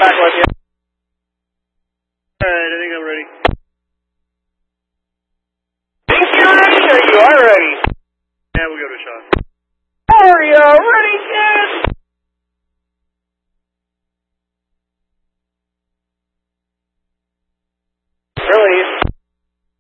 back with you. Alright, I think I'm ready. Think you're ready or you are ready? Yeah, we'll give it a shot. Are you ready?